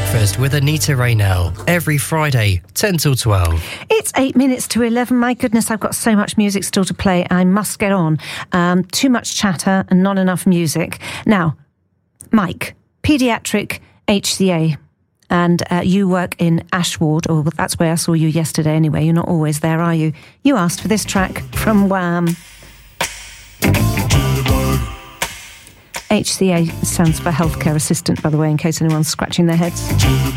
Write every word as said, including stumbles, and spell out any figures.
Breakfast with Anita Raynell. Every Friday, ten till twelve. It's eight minutes to eleven. My goodness, I've got so much music still to play. I must get on. Um, too much chatter and not enough music. Now, Mike, paediatric H C A. And uh, you work in Ashward, or that's where I saw you yesterday anyway. You're not always there, are you? You asked for this track from Wham. H C A stands for Healthcare Assistant, by the way, in case anyone's scratching their heads.